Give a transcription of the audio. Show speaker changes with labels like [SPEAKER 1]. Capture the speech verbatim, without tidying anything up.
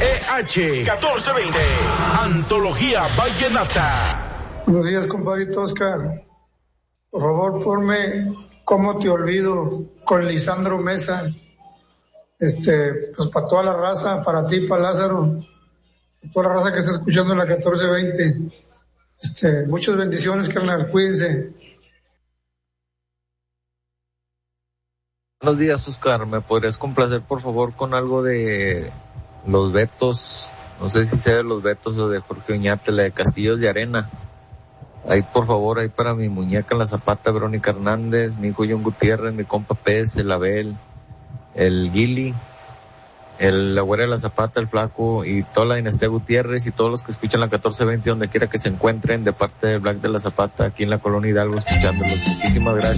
[SPEAKER 1] E H catorce veinte, Antología Vallenata.
[SPEAKER 2] Buenos días, compadrito Oscar. Por favor, ponme Cómo te olvido con Lisandro Mesa. Este, pues para toda la raza, para ti, para Lázaro, para toda la raza que está escuchando en la catorce veinte. Este, muchas bendiciones, carnal, cuídense.
[SPEAKER 3] Buenos días, Oscar. ¿Me podrías complacer, por favor, con algo de Los Betos? No sé si sea de Los Betos o de Jorge Oñate, la de Castillos de Arena. Ahí, por favor, ahí para mi muñeca en la Zapata, Verónica Hernández, mi hijo John Gutiérrez, mi compa Pez, el Abel, el Guili, el la güera de la Zapata, el Flaco y toda la dinastía Gutiérrez y todos los que escuchan la catorce veinte donde quiera que se encuentren, de parte del Black de la Zapata, aquí en la Colonia Hidalgo, escuchándolos. Muchísimas gracias.